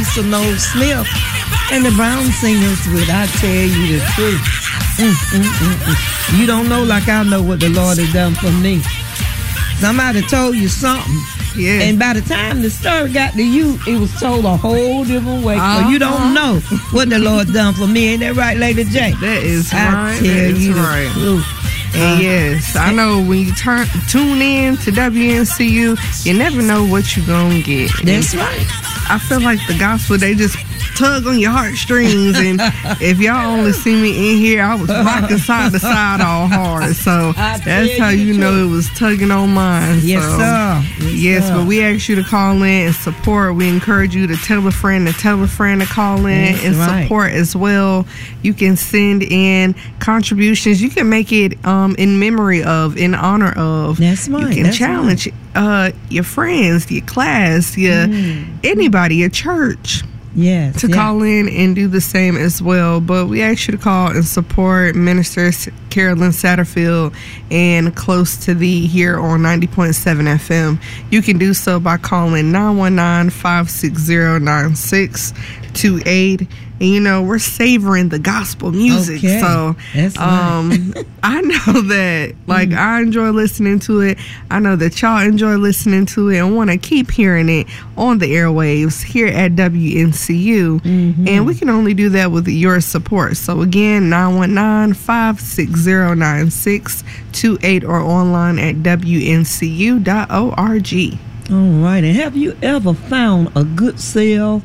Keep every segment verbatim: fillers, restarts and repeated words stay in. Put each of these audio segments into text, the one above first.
Lisa Noel Smith and the Brown Singers with I Tell You the Truth. Mm, mm, mm, mm. You don't know like I know what the Lord has done for me. Somebody told you something. Yeah. And by the time the story got to you, it was told a whole different way. Uh-huh. So you don't know what the Lord done for me. Ain't that right, Lady J? That is I right. Tell that is you right. The truth. And yes, I know when you turn tune in to W N C U, you never know what you're gonna get. That's and right. I feel like the gospel, they just tug on your heartstrings, and if y'all only see me in here, I was rocking side to side all hard. So that's how you know it was tugging on mine. Yes, so, sir. Yes, yes sir. But we ask you to call in and support. We encourage you to tell a friend to tell a friend to call in that's and right. support as well. You can send in contributions. You can make it um, in memory of, in honor of. That's right. You can that's challenge right. uh, your friends, your class, your mm. anybody, your church. Yes, to yeah. call in and do the same as well. But we ask you to call and support Minister Carolyn Satterfield and Close to Thee here on ninety point seven F M. You can do so by calling nine one nine, five six zero, nine six two eight. And you know, we're savoring the gospel music. Okay. So That's um right. I know that like mm. I enjoy listening to it. I know that y'all enjoy listening to it and want to keep hearing it on the airwaves here at W N C U. Mm-hmm. And we can only do that with your support. So again, nine one nine, five six zero, nine six two eight or online at W N C U dot org. All right. And have you ever found a good sale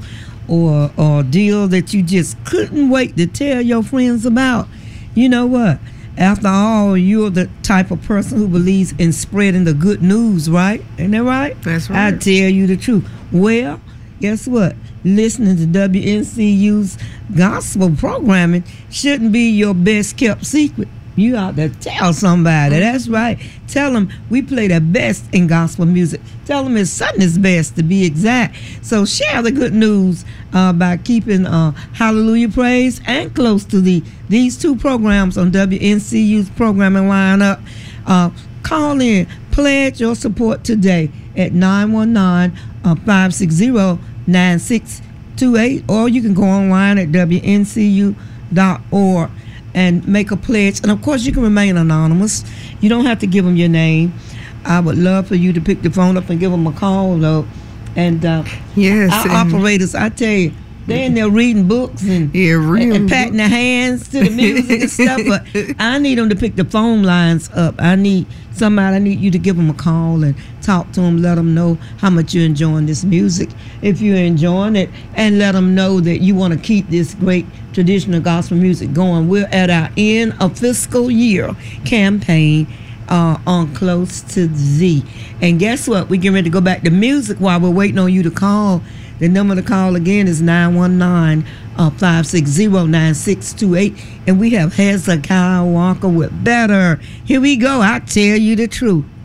or or deal that you just couldn't wait to tell your friends about? You know what? After all, you're the type of person who believes in spreading the good news, right? Ain't that right? That's right. I tell you the truth. Well, guess what? Listening to W N C U's gospel programming shouldn't be your best kept secret. You ought to tell somebody. That's right. Tell them we play the best in gospel music. Tell them it's Sunday's best, to be exact. So share the good news uh, by keeping uh, Hallelujah Praise and Close to Thee. These two programs on W N C U's programming lineup. Uh, call in, pledge your support today at nine one nine, five six zero, nine six two eight, or you can go online at W N C U dot org. and make a pledge. And of course you can remain anonymous. You don't have to give them your name. I would love for you to pick the phone up and give them a call though. And uh, yes, our and operators, I tell you, they're in there reading books and, yeah, and, and patting their hands to the music and stuff. But I need them to pick the phone lines up. I need somebody, I need you to give them a call and talk to them, let them know how much you're enjoying this music, if you're enjoying it, and let them know that you want to keep this great traditional gospel music going. We're at our end of fiscal year campaign uh, on Close to Thee. And guess what? We're getting ready to go back to music while we're waiting on you to call. The number to call again is nine one nine, five six zero, nine six two eight. And we have Hezekiah Walker with Better. Here we go. I tell you the truth.